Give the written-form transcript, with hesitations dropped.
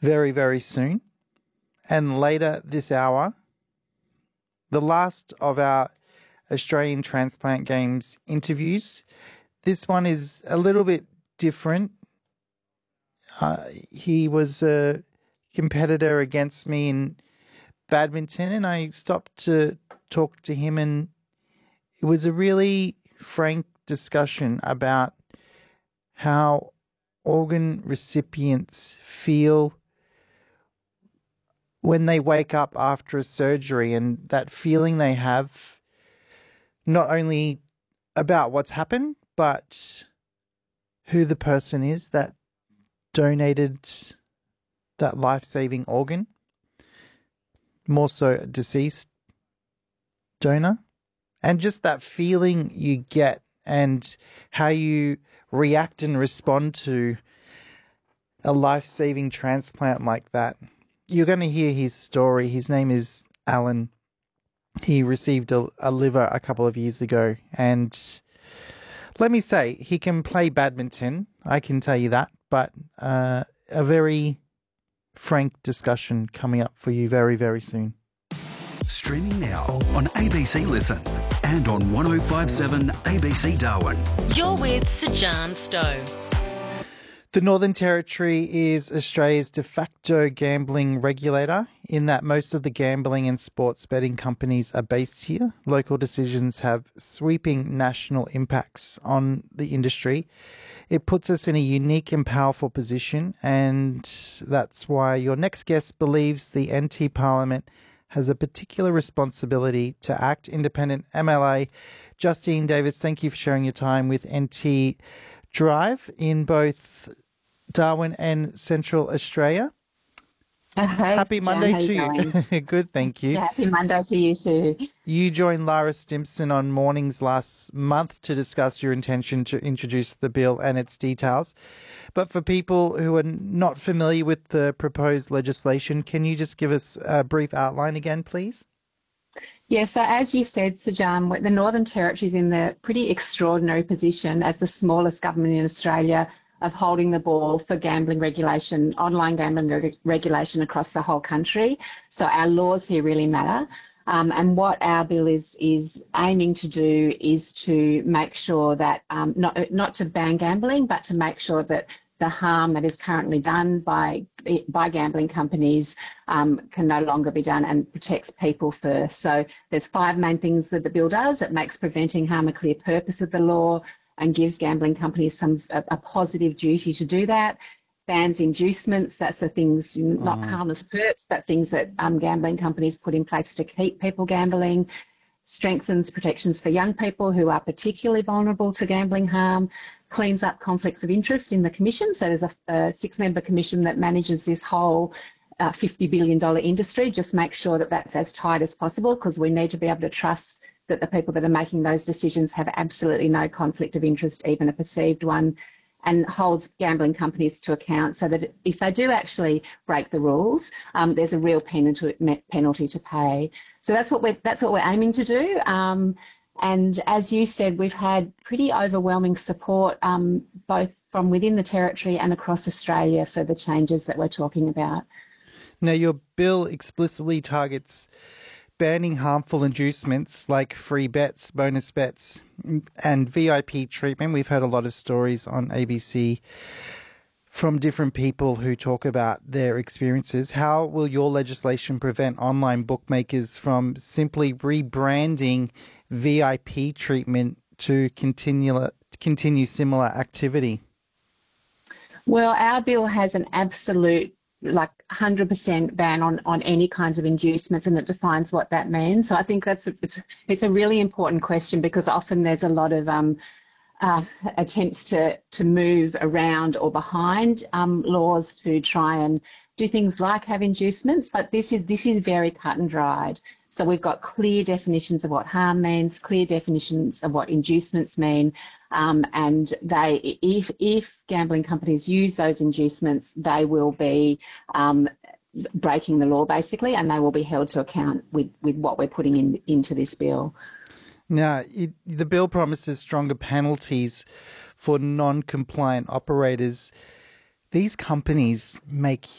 very, very soon. And later this hour, the last of our Australian Transplant Games interviews. This one is a little bit different. He was a competitor against me in badminton, and I stopped to talk to him, and it was a really frank discussion about how organ recipients feel when they wake up after a surgery, and that feeling they have not only about what's happened, but who the person is that donated that life-saving organ, more so a deceased donor, and just that feeling you get and how you react and respond to a life-saving transplant like that. You're going to hear his story. His name is Alan. He received a liver a couple of years ago, and let me say, he can play badminton, I can tell you that, but a very frank discussion coming up for you very, very soon. Streaming now on ABC Listen and on 105.7 ABC Darwin. You're with Sajan Stowe. The Northern Territory is Australia's de facto gambling regulator in that most of the gambling and sports betting companies are based here. Local decisions have sweeping national impacts on the industry. It puts us in a unique and powerful position, and that's why your next guest believes the NT Parliament has a particular responsibility to act. Independent MLA Justine Davis, thank you for sharing your time with NT Drive in both Darwin and Central Australia. Hey, Happy Jan, Monday how to you you. Good, thank you. Yeah, happy Monday to you too. You joined Lara Stimpson on Mornings last month to discuss your intention to introduce the bill and its details. But for people who are not familiar with the proposed legislation, can you just give us a brief outline again, please? Yeah, so as you said, Sajan, the Northern Territory is in the pretty extraordinary position as the smallest government in Australia of holding the ball for gambling regulation, online gambling regulation across the whole country. So our laws here really matter. And what our bill is aiming to do is to make sure that, not to ban gambling, but to make sure that the harm that is currently done by gambling companies can no longer be done, and protects people first. So there's 5 main things that the bill does. It makes preventing harm a clear purpose of the law and gives gambling companies a positive duty to do that. Bans inducements, that's the things, not harmless perks, but things that gambling companies put in place to keep people gambling. Strengthens protections for young people who are particularly vulnerable to gambling harm. Cleans up conflicts of interest in the commission. So there's a 6-member commission that manages this whole $50 billion industry. Just make sure that that's as tight as possible, because we need to be able to trust that the people that are making those decisions have absolutely no conflict of interest, even a perceived one, and holds gambling companies to account so that if they do actually break the rules, there's a real penalty to pay. So that's what we're aiming to do. And as you said, we've had pretty overwhelming support both from within the Territory and across Australia for the changes that we're talking about. Now, your bill explicitly targets banning harmful inducements like free bets, bonus bets, and VIP treatment. We've heard a lot of stories on ABC from different people who talk about their experiences. How will your legislation prevent online bookmakers from simply rebranding VIP treatment to continue similar activity? Well, our bill has an absolute 100% ban on any kinds of inducements, and it defines what that means. So I think it's a really important question, because often there's a lot of attempts to move around or behind laws to try and do things like have inducements, but this is very cut and dried. So we've got clear definitions of what harm means, clear definitions of what inducements mean, and if gambling companies use those inducements, they will be breaking the law basically, and they will be held to account with what we're putting into this bill. Now, the bill promises stronger penalties for non-compliant operators. These companies make